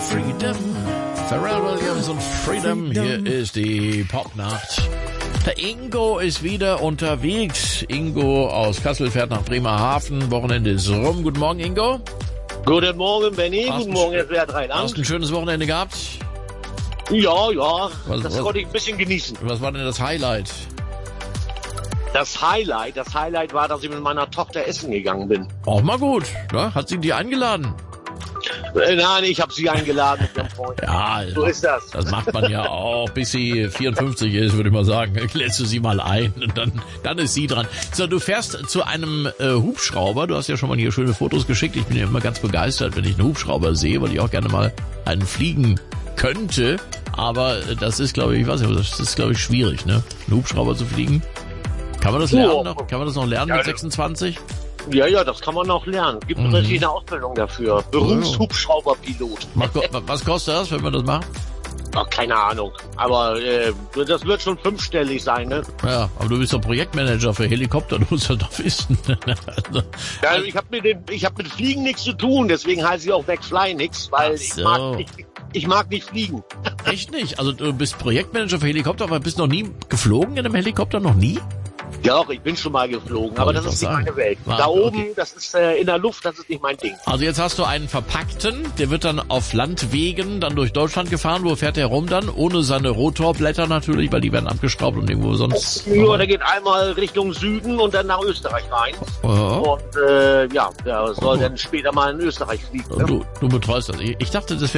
Freedom. Pharrell Williams und Freedom. Hier ist die Popnacht. Der Ingo ist wieder unterwegs. Ingo aus Kassel fährt nach Bremerhaven. Wochenende ist rum. Guten Morgen, Ingo. Guten Morgen, Benny. Guten Morgen, Herr Rheinland. Hast du ein schönes Wochenende gehabt? Ja. Das konnte ich ein bisschen genießen. Was war denn das Highlight? Das Highlight war, dass ich mit meiner Tochter essen gegangen bin. Auch mal gut. Ne? Hat sie dich eingeladen? Nein, ich habe sie eingeladen mit ihrem Freund. Ja, so ist das. Das macht man ja auch, bis sie 54 ist, würde ich mal sagen. Lädst du sie mal ein und dann ist sie dran. So, du fährst zu einem Hubschrauber. Du hast ja schon mal hier schöne Fotos geschickt. Ich bin ja immer ganz begeistert, wenn ich einen Hubschrauber sehe, weil ich auch gerne mal einen fliegen könnte. Aber das ist, glaube ich, das ist, glaube ich, schwierig, ne? Einen Hubschrauber zu fliegen. Kann man das lernen noch? Kann man das noch lernen mit 26? Ja, das kann man noch lernen. Gibt natürlich eine Ausbildung dafür. Berufshubschrauberpilot. Was kostet das, wenn man das macht? Ach, keine Ahnung. Aber das wird schon 5-stellig sein, ne? Ja, aber du bist doch Projektmanager für Helikopter, du musst halt doch wissen. Also, ja, ich hab mit Fliegen nichts zu tun, deswegen heiße ich auch McFly nix, weil ich mag nicht fliegen. Echt nicht? Also du bist Projektmanager für Helikopter, aber bist noch nie geflogen in einem Helikopter? Noch nie? Ja, doch, ich bin schon mal geflogen, aber das ist nicht meine Welt. Da oben, das ist in der Luft, das ist nicht mein Ding. Also jetzt hast du einen verpackten, der wird dann auf Landwegen dann durch Deutschland gefahren. Wo fährt der rum dann? Ohne seine Rotorblätter natürlich, weil die werden abgeschraubt und irgendwo sonst... Ja, der geht einmal Richtung Süden und dann nach Österreich rein. Und der soll dann später mal in Österreich fliegen. Ne? Du betreust das. Ich dachte, das wäre